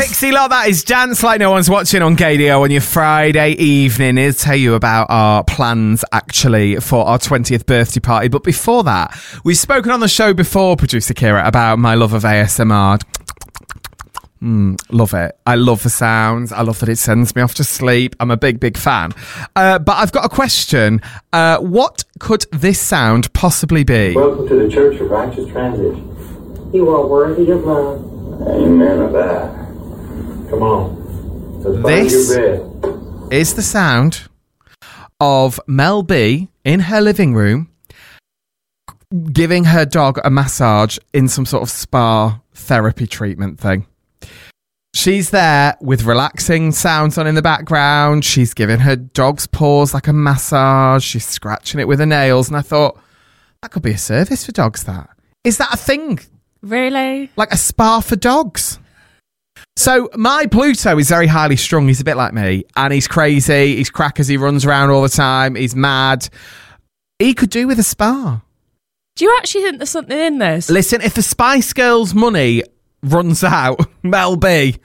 Pixie Lot, that is Dance Like No One's Watching on KDO on your Friday evening. I'll tell you about our plans, actually, for our 20th birthday party. But before that, we've spoken on the show before, Producer Kira, about my love of ASMR. Love it. I love the sounds. I love that it sends me off to sleep. I'm a big fan. But I've got a question. What could this sound possibly be? Welcome to the Church of Righteous Transition. You are worthy of love. Amen of that. Come on. Let's find This your bed. is the sound of Mel B in her living room giving her dog a massage in some sort of spa therapy treatment thing. She's there with relaxing sounds on in the background. She's giving her dog's paws like a massage. She's scratching it with her nails. And I thought, that could be a service for dogs, that. Is that a thing? Really? Like a spa for dogs? So my Pluto is very highly strung. He's a bit like me. And he's crazy. He's crackers. He runs around all the time. He's mad. He could do with a spa. Do you actually think there's something in this? Listen, if the Spice Girls money runs out, Mel B,